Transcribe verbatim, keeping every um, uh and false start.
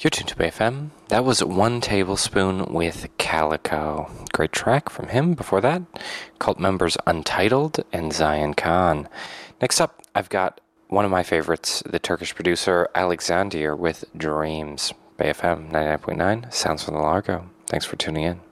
You're tuned to Bay F M. That was One Tablespoon with Calico. Great track from him. Before that, Cult members Untitled and Zion Khan. Next up, I've got one of my favorites, the Turkish producer Alexander with Dreams. Bay F M ninety-nine point nine, Sounds from the Largo. Thanks for tuning in.